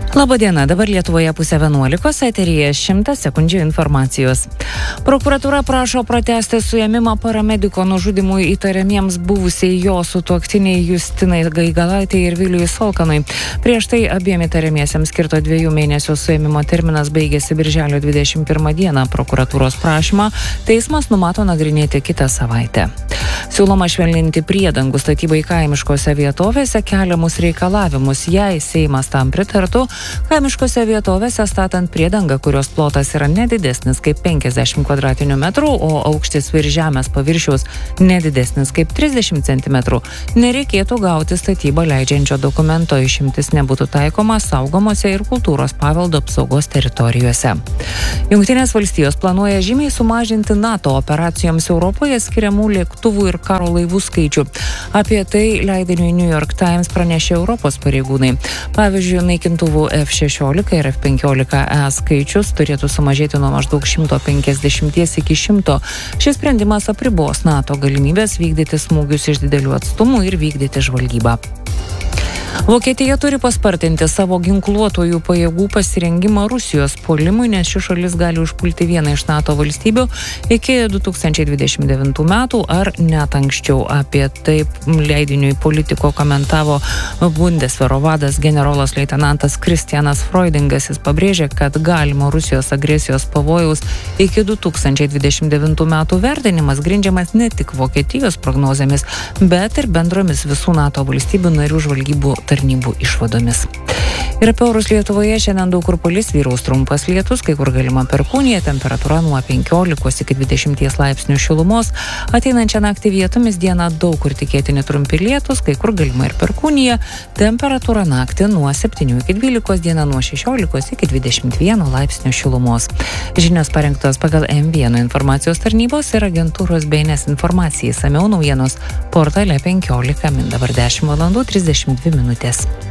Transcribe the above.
Labadiena, dabar Lietuvoje 10:11, eteryje 100 sekundžių informacijos. Prokuratūra prašo pratęsti suėmimą paramediko nužudimui įtariamiems buvusiai jo sutuoktiniai Justinai Gaigalaitei ir Viliui Solkanui. Prieš tai abiem įtariamiesiems skirto 2 mėnesių suėmimo terminas baigėsi birželio 21 dieną. Prokuratūros prašymą teismas numato nagrinėti kitą savaitę. Siūloma švelninti priedangų statybai kaimiškose vietovėse keliamus reikalavimus, jei Seimas tam pritartų. Kaimiškose vietovėse statant priedangą, kurios plotas yra nedidesnis kaip 50 kvadratinių metrų, o aukštis virš žemės paviršiaus nedidesnis kaip 30 cm, nereikėtų gauti statybą leidžiančio dokumento, išimtis nebūtų taikoma saugomose ir kultūros paveldo apsaugos teritorijose. Jungtinės valstijos planuoja žymiai sumažinti NATO operacijoms Europoje skiriamų lėktuvų ir karo laivų skaičių. Apie tai leidiniui New York Times pranešė Europos pareigūnai. Pavyzdžiui, naikintuvų F-16 ir F-15E skaičius turėtų sumažėti nuo maždaug 150 iki 100. Šis sprendimas apribos NATO galimybės vykdyti smūgius iš didelių atstumų ir vykdyti žvalgybą. Vokietija turi paspartinti savo ginkluotojų pajėgų pasirengimą Rusijos puolimui, nes ši šalis gali užpulti vieną iš NATO valstybių iki 2029 metų ar net anksčiau. Apie tai leidiniui Politico komentavo Bundeswehro vadas generolas leitenantas Christianas Freudingas. Jis pabrėžė, kad galimo Rusijos agresijos pavojaus iki 2029 metų vertinimas grindžiamas ne tik Vokietijos prognozėmis, bet ir bendromis visų NATO valstybių narių žvalgybų tarnybų išvadomis. Ir apie orus Lietuvoje šiandien daug kur palis, vyraus trumpas lietus, kai kur galima perkūnija, temperatūra nuo 15 iki 20 laipsnių šilumos. Ateinančią naktį vietomis dieną daug kur tikėtini trumpi lietus, kai kur galima ir perkūnija, temperatūra naktį nuo 7 iki 12, diena nuo 16 iki 21 laipsnių šilumos. Žinios parengtos pagal M1 informacijos tarnybos ir agentūros BNS informacijai. Samiau naujienos portale 15 min. Dabar 10:32 min.